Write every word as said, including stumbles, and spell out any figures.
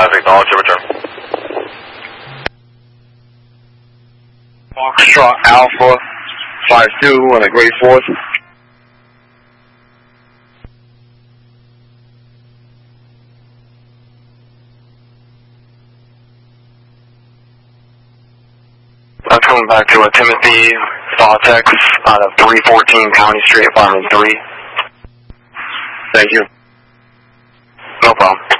Five acknowledge your return. Foxtrot Alpha five two on the Great Fourth. I'm coming back to a Timothy Sawtex out of three fourteen County Street, apartment three. Thank you. No problem.